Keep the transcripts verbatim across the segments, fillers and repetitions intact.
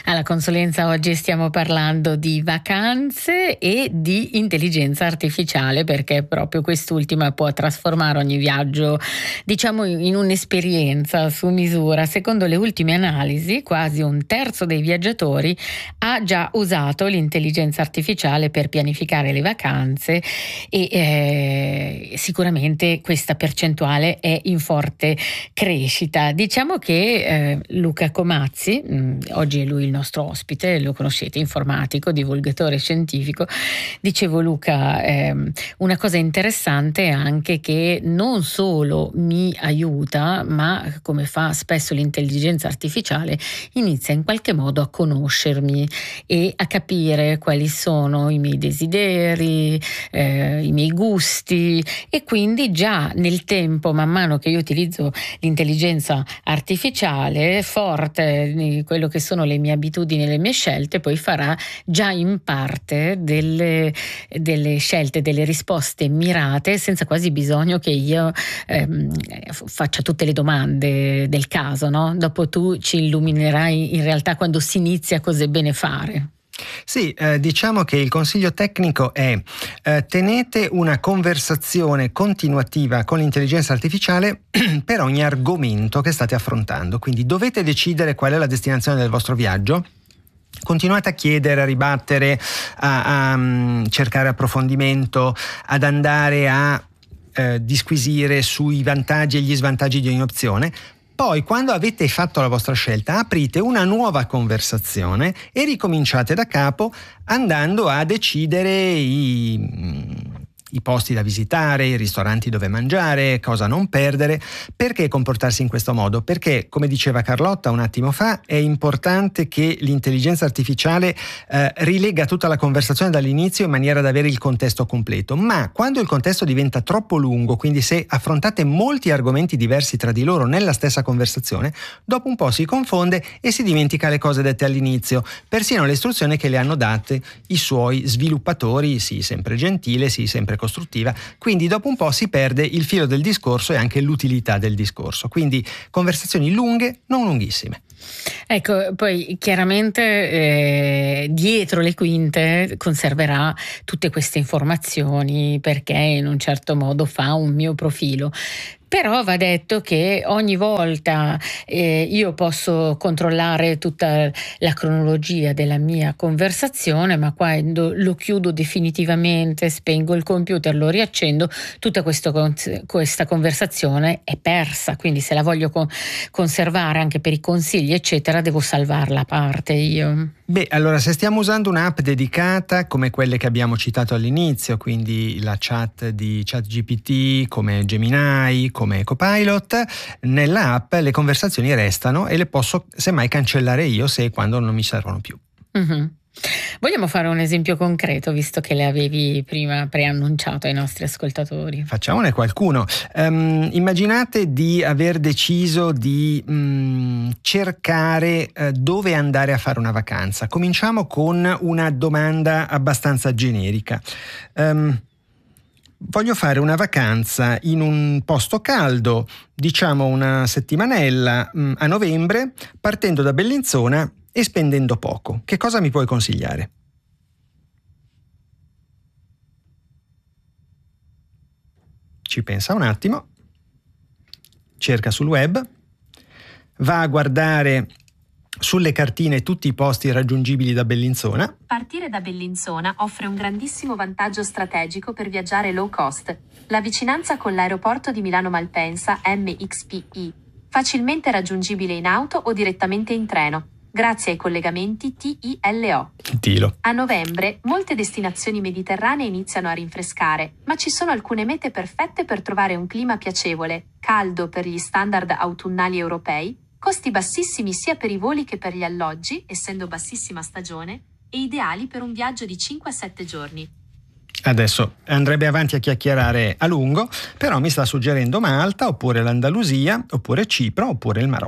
Alla consulenza oggi stiamo parlando di vacanze e di intelligenza artificiale, perché proprio quest'ultima può trasformare ogni viaggio, diciamo, in un'esperienza su misura. Secondo le ultime analisi, quasi un terzo dei viaggiatori ha già usato l'intelligenza artificiale per pianificare le vacanze e eh, sicuramente questa percentuale è in forte crescita. Diciamo che eh, Luca Comazzi, mh, oggi è lui il nostro ospite, lo conoscete, informatico, divulgatore scientifico. Dicevo, Luca, ehm, una cosa interessante è anche che non solo mi aiuta, ma come fa spesso l'intelligenza artificiale, inizia in qualche modo a conoscermi e a capire quali sono i miei desideri, eh, i miei gusti, e quindi già nel tempo, man mano che io utilizzo l'intelligenza artificiale, forte di quello che sono le mie abitudini e le mie scelte, poi farà già in parte delle, delle scelte, delle risposte mirate, senza quasi bisogno che io ehm, faccia tutte le domande del caso, no? Dopo tu ci illuminerai in realtà quando si inizia cosa è bene fare. Sì, eh, diciamo che il consiglio tecnico è eh, tenete una conversazione continuativa con l'intelligenza artificiale per ogni argomento che state affrontando. Quindi dovete decidere qual è la destinazione del vostro viaggio. Continuate a chiedere, a ribattere, a, a um, cercare approfondimento, ad andare a eh, disquisire sui vantaggi e gli svantaggi di ogni opzione. Poi, quando avete fatto la vostra scelta, aprite una nuova conversazione e ricominciate da capo, andando a decidere i, i posti da visitare, i ristoranti dove mangiare, cosa non perdere. Perché comportarsi in questo modo? Perché, come diceva Carlotta un attimo fa, è importante che l'intelligenza artificiale eh, rilegga tutta la conversazione dall'inizio in maniera da avere il contesto completo. Ma quando il contesto diventa troppo lungo, quindi se affrontate molti argomenti diversi tra di loro nella stessa conversazione, dopo un po' si confonde e si dimentica le cose dette all'inizio, persino le istruzioni che le hanno date i suoi sviluppatori, sì, sempre gentile, sì, sempre costruttiva. Quindi dopo un po' si perde il filo del discorso e anche l'utilità del discorso. Quindi conversazioni lunghe, non lunghissime. Ecco, poi chiaramente eh, dietro le quinte conserverà tutte queste informazioni, perché in un certo modo fa un mio profilo. Però va detto che ogni volta eh, io posso controllare tutta la cronologia della mia conversazione, ma quando lo chiudo definitivamente, spengo il computer, lo riaccendo, tutta questo, questa conversazione è persa. Quindi se la voglio co- conservare anche per i consigli, eccetera, devo salvarla a parte io. Beh, allora, se stiamo usando un'app dedicata come quelle che abbiamo citato all'inizio, quindi la chat di ChatGPT, come Gemini, come Copilot, nella app le conversazioni restano e le posso semmai cancellare io se e quando non mi servono più. Mm-hmm. Vogliamo fare un esempio concreto, visto che le avevi prima preannunciato ai nostri ascoltatori? Facciamone qualcuno. Um, immaginate di aver deciso di um, cercare uh, dove andare a fare una vacanza. Cominciamo con una domanda abbastanza generica. Um, Voglio fare una vacanza in un posto caldo, diciamo una settimanella um, a novembre, partendo da Bellinzona e spendendo poco. Che cosa mi puoi consigliare? Ci pensa un attimo, cerca sul web, va a guardare sulle cartine tutti i posti raggiungibili da Bellinzona. Partire da Bellinzona offre un grandissimo vantaggio strategico per viaggiare low cost. La vicinanza con l'aeroporto di Milano Malpensa M X P I, facilmente raggiungibile in auto o direttamente in treno, grazie ai collegamenti T I L O. Tilo. A novembre, molte destinazioni mediterranee iniziano a rinfrescare, ma ci sono alcune mete perfette per trovare un clima piacevole, caldo per gli standard autunnali europei, costi bassissimi sia per i voli che per gli alloggi, essendo bassissima stagione, e ideali per un viaggio di cinque a sette giorni. Adesso andrebbe avanti a chiacchierare a lungo, però mi sta suggerendo Malta, oppure l'Andalusia, oppure Cipro, oppure il Marocco.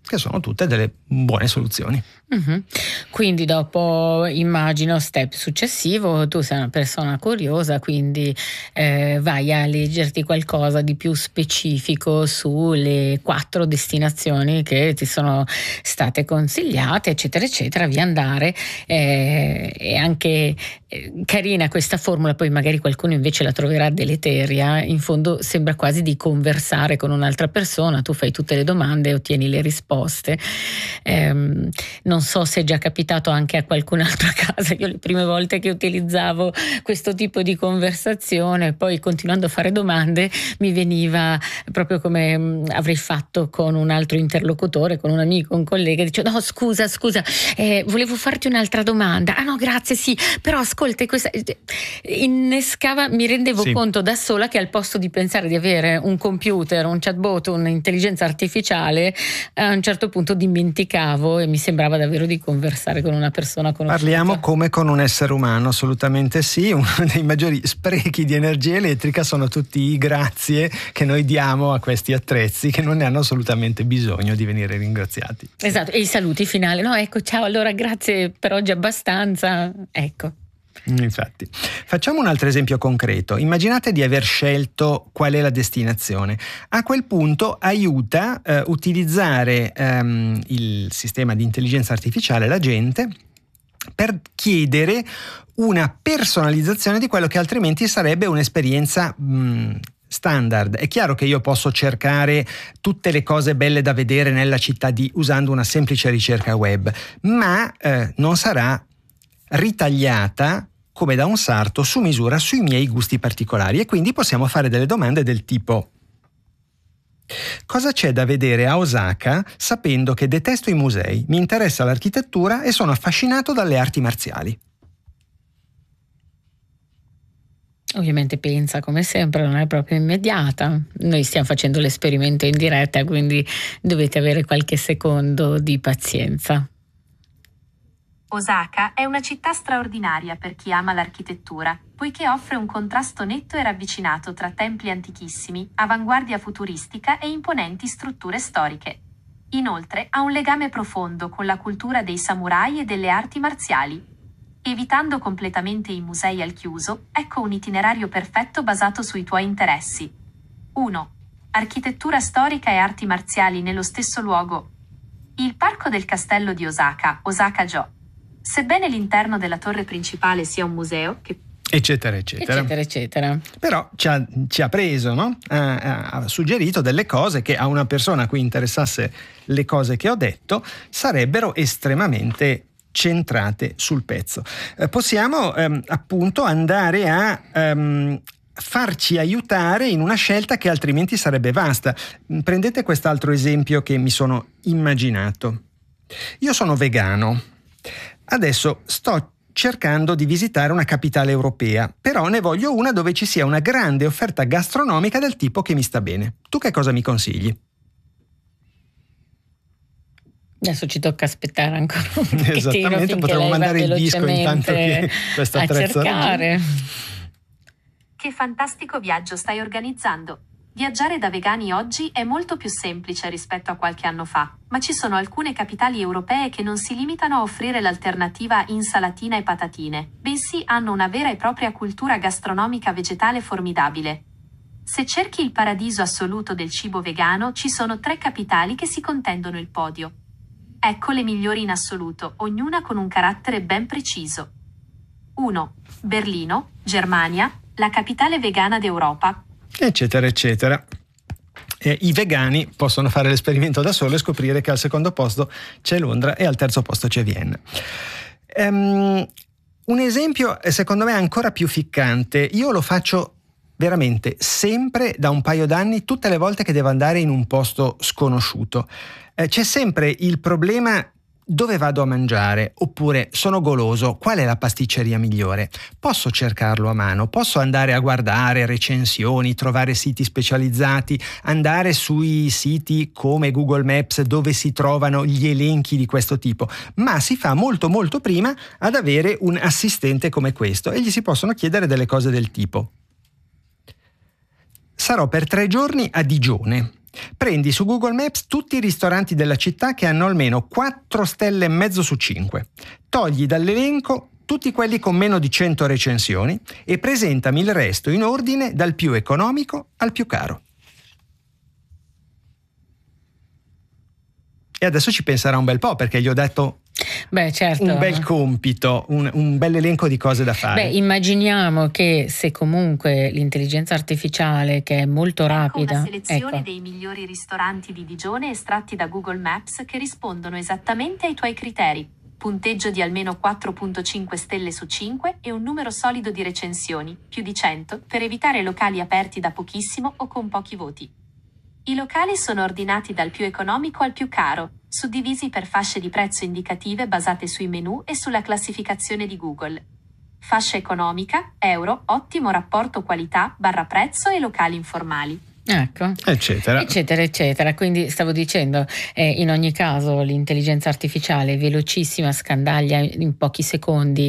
che sono tutte delle buone soluzioni. Mm-hmm. Quindi dopo, immagino, step successivo, tu sei una persona curiosa, quindi eh, vai a leggerti qualcosa di più specifico sulle quattro destinazioni che ti sono state consigliate, eccetera eccetera, via andare. Eh, è anche eh, carina questa formula, poi magari qualcuno invece la troverà deleteria. In fondo sembra quasi di conversare con un'altra persona, tu fai tutte le domande e ottieni le risposte. Eh, non so se è già capitato anche a qualcun altro a casa. Io le prime volte che utilizzavo questo tipo di conversazione, poi continuando a fare domande, mi veniva proprio come mh, avrei fatto con un altro interlocutore, con un amico, un collega, dicevo no scusa scusa eh, volevo farti un'altra domanda, ah no grazie sì, però ascolta questa innescava, mi rendevo sì. conto da sola che al posto di pensare di avere un computer, un chatbot, un'intelligenza artificiale, a un certo punto dimenticavo e mi sembrava davvero di conversare con una persona conosciuta. Parliamo come con un essere umano, assolutamente sì. Uno dei maggiori sprechi di energia elettrica sono tutti i grazie che noi diamo a questi attrezzi che non ne hanno assolutamente bisogno di venire ringraziati. Esatto, e i saluti finali, no ecco ciao allora grazie per oggi abbastanza, ecco. Infatti, facciamo un altro esempio concreto. Immaginate di aver scelto qual è la destinazione. A quel punto aiuta eh, utilizzare ehm, il sistema di intelligenza artificiale, l'agente, per chiedere una personalizzazione di quello che altrimenti sarebbe un'esperienza mh, standard. È chiaro che io posso cercare tutte le cose belle da vedere nella città di usando una semplice ricerca web, ma eh, non sarà ritagliata come da un sarto su misura sui miei gusti particolari, e quindi possiamo fare delle domande del tipo: cosa c'è da vedere a Osaka sapendo che detesto i musei, mi interessa l'architettura e sono affascinato dalle arti marziali? Ovviamente pensa, come sempre, non è proprio immediata. Noi stiamo facendo l'esperimento in diretta, quindi dovete avere qualche secondo di pazienza. Osaka è una città straordinaria per chi ama l'architettura, poiché offre un contrasto netto e ravvicinato tra templi antichissimi, avanguardia futuristica e imponenti strutture storiche. Inoltre ha un legame profondo con la cultura dei samurai e delle arti marziali. Evitando completamente i musei al chiuso, ecco un itinerario perfetto basato sui tuoi interessi. uno. Architettura storica e arti marziali nello stesso luogo. Il parco del castello di Osaka, Osaka-jo. Sebbene l'interno della torre principale sia un museo, che eccetera eccetera eccetera eccetera però ci ha, ci ha preso, no? ha, ha suggerito delle cose che a una persona a cui interessasse le cose che ho detto sarebbero estremamente centrate sul pezzo. Eh, possiamo ehm, appunto andare a ehm, farci aiutare in una scelta che altrimenti sarebbe vasta. Prendete quest'altro esempio che mi sono immaginato. Io sono vegano. Adesso sto cercando di visitare una capitale europea, però ne voglio una dove ci sia una grande offerta gastronomica del tipo che mi sta bene. Tu che cosa mi consigli? Adesso ci tocca aspettare ancora un pochettino. Esattamente, potremmo mandare il disco intanto che questa attrezzo cercare. Che fantastico viaggio stai organizzando! Viaggiare da vegani oggi è molto più semplice rispetto a qualche anno fa, ma ci sono alcune capitali europee che non si limitano a offrire l'alternativa insalatina e patatine, bensì hanno una vera e propria cultura gastronomica vegetale formidabile. Se cerchi il paradiso assoluto del cibo vegano, ci sono tre capitali che si contendono il podio. Ecco le migliori in assoluto, ognuna con un carattere ben preciso. uno. Berlino, Germania, la capitale vegana d'Europa. Eccetera, eccetera. E i vegani possono fare l'esperimento da solo e scoprire che al secondo posto c'è Londra e al terzo posto c'è Vienna. Um, un esempio, secondo me, ancora più ficcante. Io lo faccio veramente sempre da un paio d'anni, tutte le volte che devo andare in un posto sconosciuto. Eh, c'è sempre il problema: dove vado a mangiare? Oppure sono goloso, qual è la pasticceria migliore? Posso cercarlo a mano, posso andare a guardare recensioni, trovare siti specializzati, andare sui siti come Google Maps dove si trovano gli elenchi di questo tipo, ma si fa molto molto prima ad avere un assistente come questo e gli si possono chiedere delle cose del tipo: sarò per tre giorni a Digione. Prendi su Google Maps tutti i ristoranti della città che hanno almeno quattro stelle e mezzo su cinque. Togli dall'elenco tutti quelli con meno di cento recensioni e presentami il resto in ordine dal più economico al più caro. E adesso ci penserà un bel po', perché gli ho detto Beh, certo. un bel compito, un, un bel elenco di cose da fare. Beh, immaginiamo che se comunque l'intelligenza artificiale, che è molto ecco rapida, una selezione ecco. dei migliori ristoranti di Digione estratti da Google Maps che rispondono esattamente ai tuoi criteri. Punteggio di almeno quattro virgola cinque stelle su cinque e un numero solido di recensioni, più di cento, per evitare locali aperti da pochissimo o con pochi voti. I locali sono ordinati dal più economico al più caro, suddivisi per fasce di prezzo indicative basate sui menu e sulla classificazione di Google. Fascia economica, euro, ottimo rapporto qualità, barra prezzo e locali informali. Ecco, eccetera eccetera eccetera. Quindi stavo dicendo, eh, in ogni caso l'intelligenza artificiale è velocissima, scandaglia in pochi secondi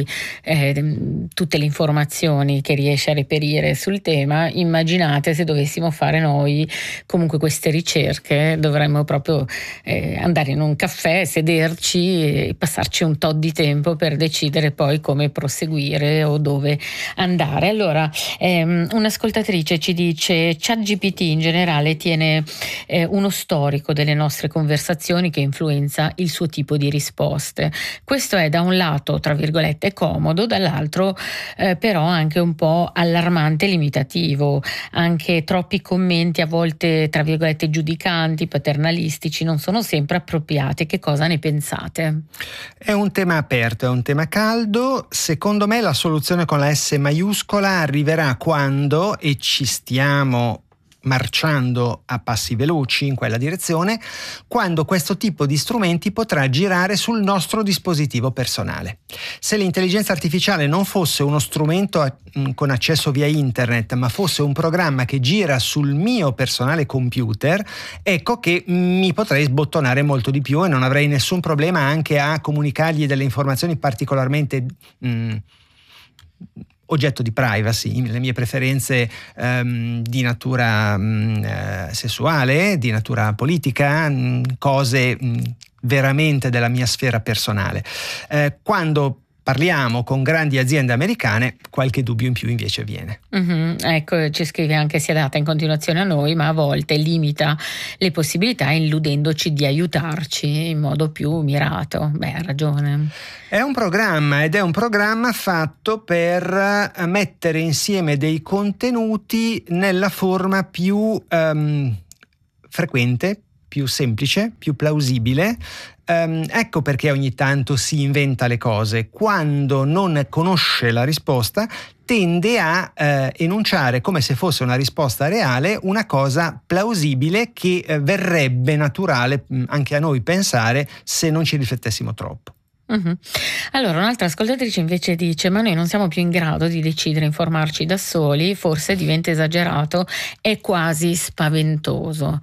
eh, tutte le informazioni che riesce a reperire sul tema. Immaginate se dovessimo fare noi comunque queste ricerche, dovremmo proprio eh, andare in un caffè, sederci e passarci un tot di tempo per decidere poi come proseguire o dove andare. Allora ehm, un'ascoltatrice ci dice: ChatGPT in generale tiene eh, uno storico delle nostre conversazioni che influenza il suo tipo di risposte. Questo è da un lato, tra virgolette, comodo, dall'altro eh, però anche un po' allarmante e limitativo. Anche troppi commenti, a volte tra virgolette giudicanti, paternalistici, non sono sempre appropriati. Che cosa ne pensate? È un tema aperto, è un tema caldo. Secondo me la soluzione con la S maiuscola arriverà quando, e ci stiamo marciando a passi veloci in quella direzione, quando questo tipo di strumenti potrà girare sul nostro dispositivo personale. Se l'intelligenza artificiale non fosse uno strumento a, con accesso via internet, ma fosse un programma che gira sul mio personale computer, ecco che mi potrei sbottonare molto di più e non avrei nessun problema anche a comunicargli delle informazioni particolarmente mh, oggetto di privacy, le mie preferenze um, di natura um, uh, sessuale, di natura politica, um, cose um, veramente della mia sfera personale. Uh, quando parliamo con grandi aziende americane, qualche dubbio in più invece viene. Mm-hmm. Ecco, ci scrive anche: si adatta in continuazione a noi, ma a volte limita le possibilità, illudendoci di aiutarci in modo più mirato. Beh, ha ragione. È un programma ed è un programma fatto per mettere insieme dei contenuti nella forma più um, frequente, più semplice, più plausibile. Um, ecco perché ogni tanto si inventa le cose. Quando non conosce la risposta, tende a eh, enunciare come se fosse una risposta reale una cosa plausibile che eh, verrebbe naturale mh, anche a noi pensare se non ci riflettessimo troppo. Mm-hmm. Allora, un'altra ascoltatrice invece dice: ma noi non siamo più in grado di decidere, informarci da soli, forse diventa esagerato, è quasi spaventoso.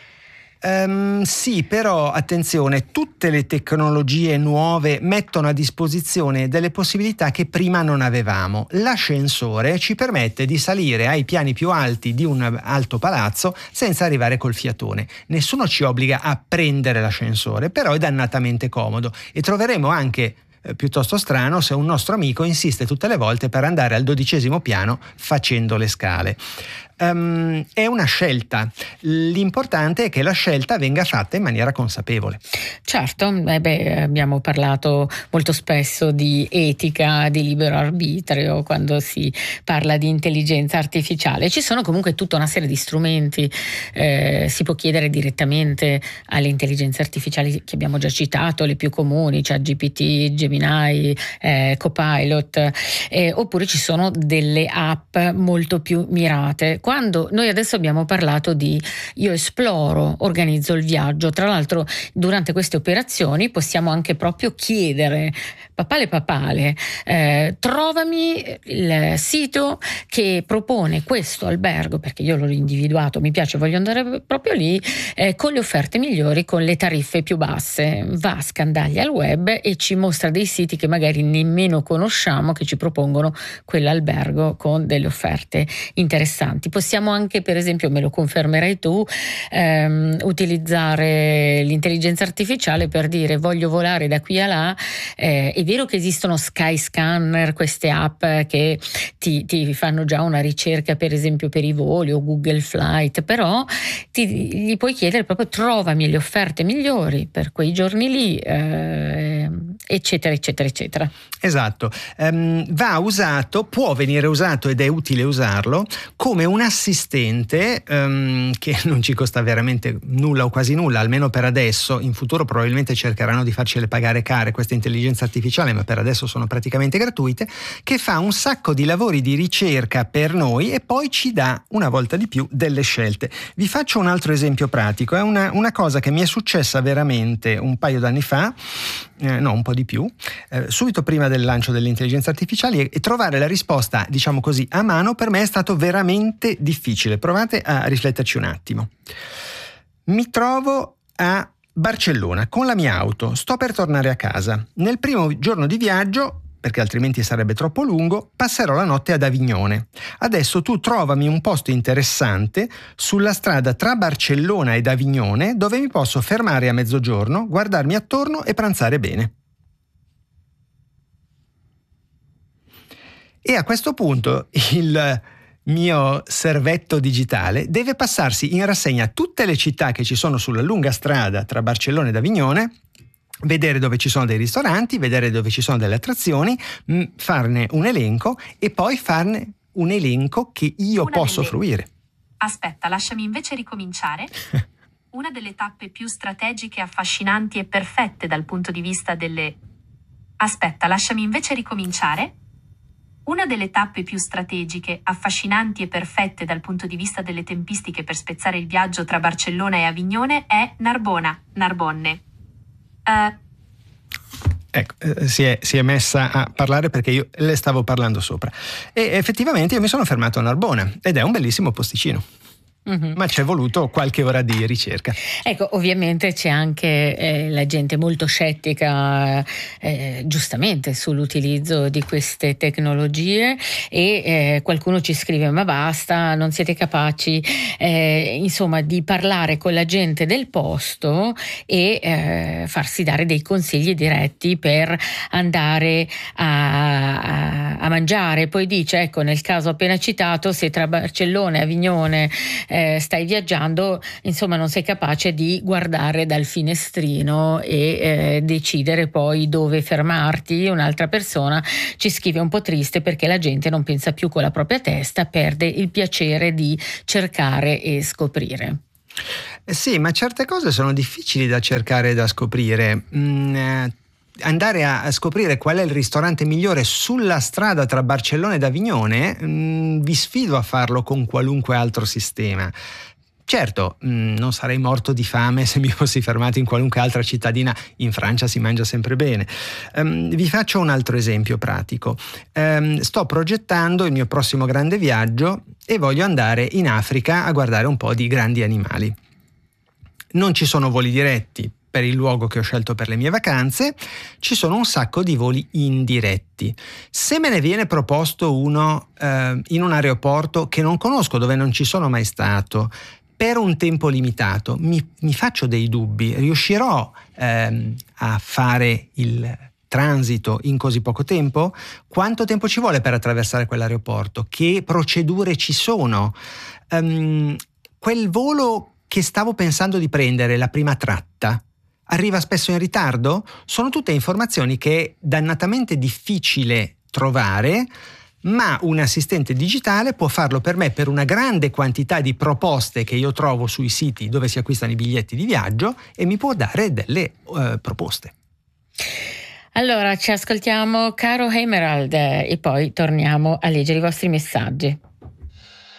Um, sì, però attenzione, tutte le tecnologie nuove mettono a disposizione delle possibilità che prima non avevamo. L'ascensore ci permette di salire ai piani più alti di un alto palazzo senza arrivare col fiatone. Nessuno ci obbliga a prendere l'ascensore, però è dannatamente comodo, e troveremo anche eh, piuttosto strano se un nostro amico insiste tutte le volte per andare al dodicesimo piano facendo le scale. Um, è una scelta. L'importante è che la scelta venga fatta in maniera consapevole. Certo, eh beh, abbiamo parlato molto spesso di etica, di libero arbitrio quando si parla di intelligenza artificiale. Ci sono comunque tutta una serie di strumenti, eh, si può chiedere direttamente alle intelligenze artificiali che abbiamo già citato, le più comuni, cioè G P T, Gemini, eh, Copilot, eh, oppure ci sono delle app molto più mirate. Quando noi adesso abbiamo parlato di io esploro, organizzo il viaggio, tra l'altro durante queste operazioni possiamo anche proprio chiedere: papale papale, eh, trovami il sito che propone questo albergo, perché io l'ho individuato, mi piace, voglio andare proprio lì, eh, con le offerte migliori, con le tariffe più basse. Va, scandaglia il web e ci mostra dei siti che magari nemmeno conosciamo, che ci propongono quell'albergo con delle offerte interessanti. possiamo anche, per esempio, me lo confermerai tu, ehm, utilizzare l'intelligenza artificiale per dire voglio volare da qui a là. Eh, è vero che esistono Skyscanner, queste app che ti, ti fanno già una ricerca, per esempio per i voli, o Google Flight, però ti, gli puoi chiedere proprio trovami le offerte migliori per quei giorni lì, eh, eccetera eccetera eccetera. Esatto, um, va usato, può venire usato ed è utile usarlo come un assistente um, che non ci costa veramente nulla o quasi nulla, almeno per adesso. In futuro probabilmente cercheranno di farcele pagare care questa intelligenza artificiale, ma per adesso sono praticamente gratuite, che fa un sacco di lavori di ricerca per noi e poi ci dà una volta di più delle scelte. Vi faccio un altro esempio pratico, è una, una cosa che mi è successa veramente un paio d'anni fa, eh, no un po' di più, eh, subito prima del lancio dell'intelligenza artificiale, e, e trovare la risposta, diciamo così, a mano per me è stato veramente difficile. Provate a rifletterci un attimo. Mi trovo a Barcellona con la mia auto, sto per tornare a casa. Nel primo giorno di viaggio, perché altrimenti sarebbe troppo lungo, passerò la notte ad Avignone. Adesso tu trovami un posto interessante sulla strada tra Barcellona ed Avignone dove mi posso fermare a mezzogiorno, guardarmi attorno e pranzare bene. E a questo punto il mio servetto digitale deve passarsi in rassegna tutte le città che ci sono sulla lunga strada tra Barcellona ed Avignone, vedere dove ci sono dei ristoranti, vedere dove ci sono delle attrazioni, mh, farne un elenco e poi farne un elenco che io Una posso delle... fruire. Aspetta, lasciami invece ricominciare. Una delle tappe più strategiche, affascinanti e perfette dal punto di vista delle... Aspetta, lasciami invece ricominciare. Una delle tappe più strategiche, affascinanti e perfette dal punto di vista delle tempistiche per spezzare il viaggio tra Barcellona e Avignone è Narbona, Narbonne. Uh, Ecco, eh, si, è, si è messa a parlare perché io le stavo parlando sopra. E effettivamente io mi sono fermato a Narbona ed è un bellissimo posticino. Mm-hmm. Ma ci è voluto qualche ora di ricerca. Ecco, ovviamente c'è anche eh, la gente molto scettica, eh, giustamente, sull'utilizzo di queste tecnologie, e eh, qualcuno ci scrive: ma basta, non siete capaci eh, insomma di parlare con la gente del posto e eh, farsi dare dei consigli diretti per andare a, a, a mangiare. Poi dice, ecco, nel caso appena citato, se tra Barcellona e Avignone Eh, stai viaggiando, insomma non sei capace di guardare dal finestrino e eh, decidere poi dove fermarti. Un'altra persona ci scrive un po' triste perché la gente non pensa più con la propria testa, perde il piacere di cercare e scoprire. Eh sì, ma certe cose sono difficili da cercare e da scoprire. Mm, eh, andare a, a scoprire qual è il ristorante migliore sulla strada tra Barcellona ed Avignone, mh, vi sfido a farlo con qualunque altro sistema. Certo, mh, non sarei morto di fame se mi fossi fermato in qualunque altra cittadina. In Francia si mangia sempre bene. Um, vi faccio un altro esempio pratico. Um, sto progettando il mio prossimo grande viaggio e voglio andare in Africa a guardare un po' di grandi animali. Non ci sono voli diretti per il luogo che ho scelto per le mie vacanze, ci sono un sacco di voli indiretti. Se me ne viene proposto uno eh, in un aeroporto che non conosco, dove non ci sono mai stato, per un tempo limitato, mi, mi faccio dei dubbi. Riuscirò ehm, a fare il transito in così poco tempo? Quanto tempo ci vuole per attraversare quell'aeroporto? Che procedure ci sono? Um, quel volo che stavo pensando di prendere, la prima tratta, arriva spesso in ritardo? Sono tutte informazioni che è dannatamente difficile trovare, ma un assistente digitale può farlo per me per una grande quantità di proposte che io trovo sui siti dove si acquistano i biglietti di viaggio, e mi può dare delle uh, proposte. Allora ci ascoltiamo Caro Emerald e poi torniamo a leggere i vostri messaggi.